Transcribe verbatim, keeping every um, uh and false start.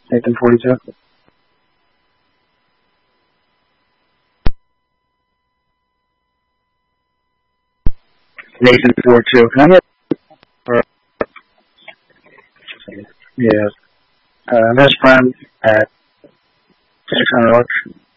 Nathan forty-two. Nathan forty-two. Can I get? Or, yeah. Uh, best friend at six hundred dollars.